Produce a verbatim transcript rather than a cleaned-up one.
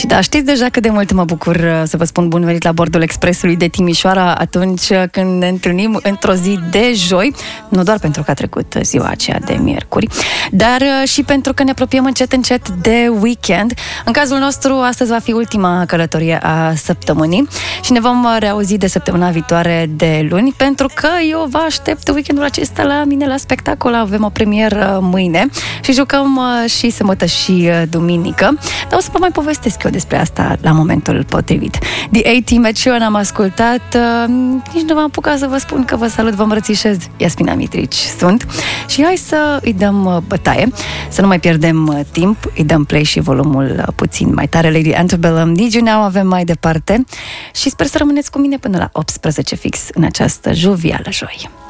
Și da, știți deja cât de mult mă bucur să vă spun bun venit la bordul Expresului de Timișoara atunci când ne întâlnim într-o zi de joi, nu doar pentru că a trecut ziua aceea de miercuri, dar și pentru că ne apropiem încet încet de weekend. În cazul nostru, astăzi va fi ultima călătorie a săptămânii și ne vom reauzi de săptămâna viitoare de luni, pentru că eu vă aștept weekendul acesta la mine la spectacol. Avem o premieră mâine și jucăm și sâmbătă și duminică. Dar o să vă mai povestesc eu despre asta la momentul potrivit. The A-Team Ed Sheeran am ascultat. Uh, nici nu v-am apucat să vă spun că vă salut, vă îmbrățișez. Iasmina Mitrici sunt. Și hai să îi dăm bătaie, să nu mai pierdem timp. Îi dăm play și volumul puțin mai tare. Lady Antebellum, Need You Now avem mai departe. Și sper să rămâneți cu mine până la optsprezece fix în această jovială joi.